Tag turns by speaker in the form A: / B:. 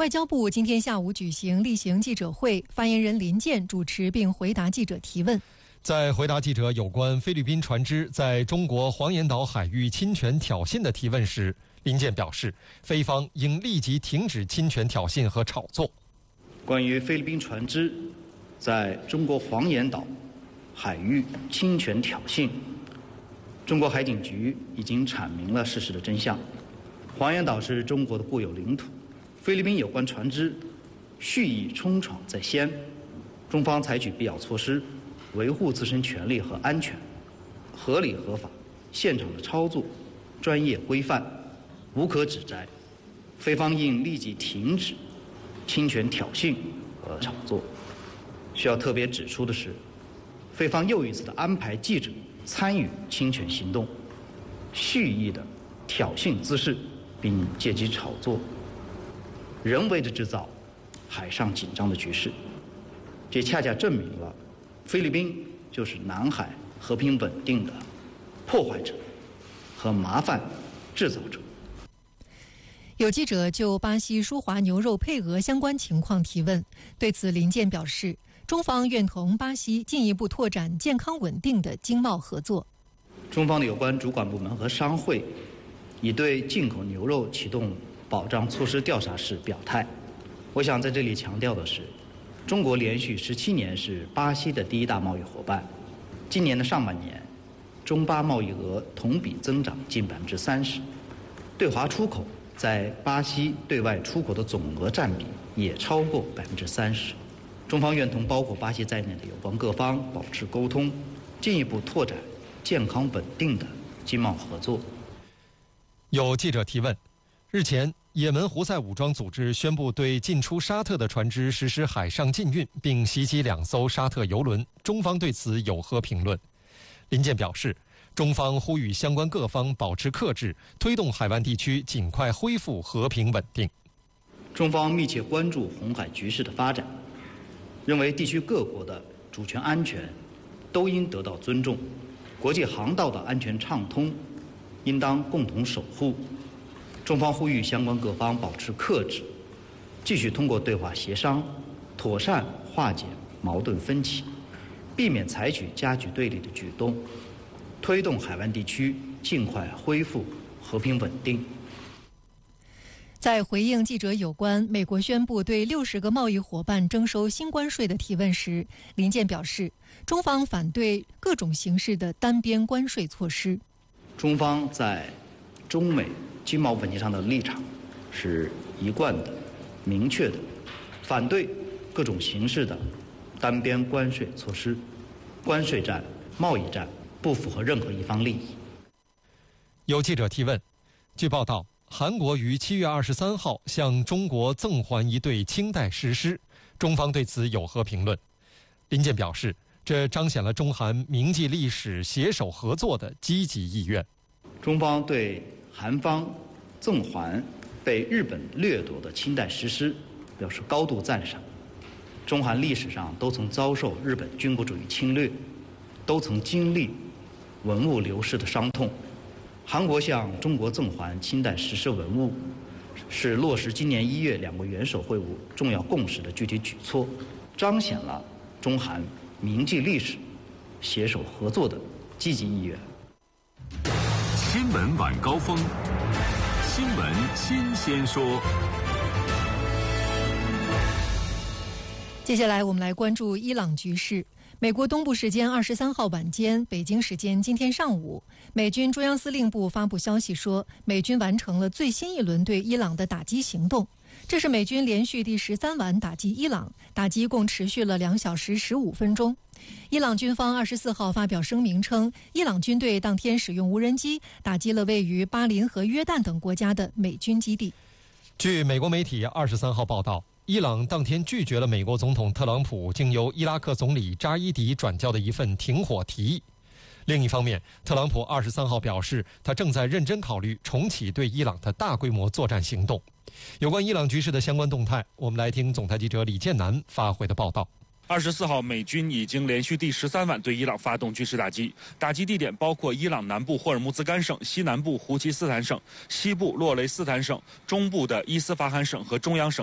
A: 外交部今天下午举行例行记者会，发言人林健主持并回答记者提问。
B: 在回答记者有关菲律宾船只在中国黄岩岛海域侵权挑衅的提问时，林健表示，菲方应立即停止侵权挑衅和炒作。
C: 关于菲律宾船只在中国黄岩岛海域侵权挑衅，中国海警局已经阐明了事实的真相。黄岩岛是中国的固有领土，菲律宾有关船只蓄意冲闯在先，中方采取必要措施，维护自身权利和安全，合理合法，现场的操作专业规范，无可指摘。菲方应立即停止侵权挑衅和炒作。需要特别指出的是，菲方又一次的安排记者参与侵权行动，蓄意的挑衅滋事，并借机炒作，人为的制造海上紧张的局势。这恰恰证明了菲律宾就是南海和平稳定的破坏者和麻烦制造者。
A: 有记者就巴西舒华牛肉配额相关情况提问，对此林健表示，中方愿同巴西进一步拓展健康稳定的经贸合作。
C: 中方的有关主管部门和商会已对进口牛肉启动保障措施调查时表态。我想在这里强调的是，中国连续17年是巴西的第一大贸易伙伴。今年的上半年，中巴贸易额同比增长近30%，对华出口在巴西对外出口的总额占比也超过30%。中方愿同包括巴西在内的有关各方保持沟通，进一步拓展健康稳定的经贸合作。
B: 有记者提问，日前也门胡塞武装组织宣布对进出沙特的船只实施海上禁运，并袭击2艘沙特油轮，中方对此有何评论？林健表示，中方呼吁相关各方保持克制，推动海湾地区尽快恢复和平稳定。
C: 中方密切关注红海局势的发展，认为地区各国的主权安全都应得到尊重，国际航道的安全畅通应当共同守护。中方呼吁相关各方保持克制，继续通过对话协商妥善化解矛盾分歧，避免采取加剧对立的举动，推动海湾地区尽快恢复和平稳定。
A: 在回应记者有关美国宣布对60个贸易伙伴征收新关税的提问时，林健表示，中方反对各种形式的单边关税措施。
C: 中方在中美经贸问题上的立场是一贯的、明确的，反对各种形式的单边关税措施。关税战、贸易战不符合任何一方利益。
B: 有记者提问，据报道，韩国于7月23号向中国赠还一对清代石狮，中方对此有何评论？林健表示，这彰显了中韩铭记历史、携手合作的积极意愿。
C: 中方对韩方赠还被日本掠夺的清代石狮表示高度赞赏。中韩历史上都曾遭受日本军国主义侵略，都曾经历文物流失的伤痛。韩国向中国赠还清代石狮文物，是落实今年1月2国元首会晤重要共识的具体举措，彰显了中韩铭记历史、携手合作的积极意愿。
D: 新闻晚高峰，新闻新鲜说。
A: 接下来我们来关注伊朗局势。美国东部时间23号晚间，北京时间今天上午，美军中央司令部发布消息说，美军完成了最新一轮对伊朗的打击行动。这是美军连续第13晚打击伊朗，打击共持续了2小时15分钟。伊朗军方24号发表声明称，伊朗军队当天使用无人机打击了位于巴林和约旦等国家的美军基地。
B: 据美国媒体23号报道，伊朗当天拒绝了美国总统特朗普经由伊拉克总理扎伊迪转交的一份停火提议。另一方面，特朗普23号表示，他正在认真考虑重启对伊朗的大规模作战行动。有关伊朗局势的相关动态，我们来听总台记者李建南发回的报道。
E: 24号，美军已经连续第13晚对伊朗发动军事打击，打击地点包括伊朗南部霍尔木兹干省、西南部胡奇斯坦省、西部洛雷斯坦省、中部的伊斯法罕省和中央省